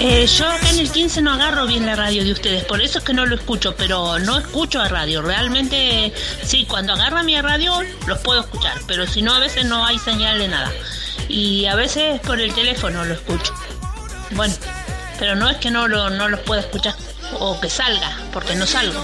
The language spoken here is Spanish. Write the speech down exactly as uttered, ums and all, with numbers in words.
Eh, yo acá en el quince no agarro bien la radio de ustedes, por eso es que no lo escucho, pero no escucho a radio. Realmente, sí, cuando agarra mi radio los puedo escuchar, pero si no, a veces no hay señal de nada. Y a veces por el teléfono lo escucho. Bueno, pero no es que no, lo, no los pueda escuchar o que salga, porque no salgo.